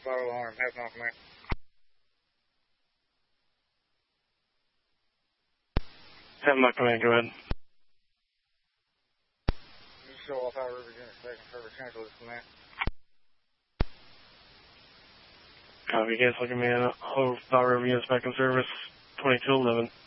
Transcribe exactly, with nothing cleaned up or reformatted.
Fire alarm, half an hour, man. Have my command, go ahead. You show off Powder River unit, second service, cancel this command. Copy, cancel command. Hold Powder River units back in service, twenty-two eleven.